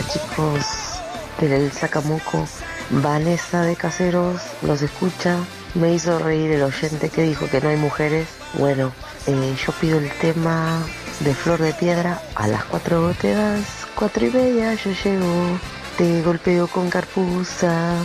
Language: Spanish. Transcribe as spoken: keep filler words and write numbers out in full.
chicos del Sacamoco. Vanessa de Caseros los escucha. Me hizo reír el oyente que dijo que no hay mujeres. Bueno, eh, yo pido el tema de Flor de Piedra a las cuatro goteras. Cuatro y media yo llego. Te golpeo con carpuza.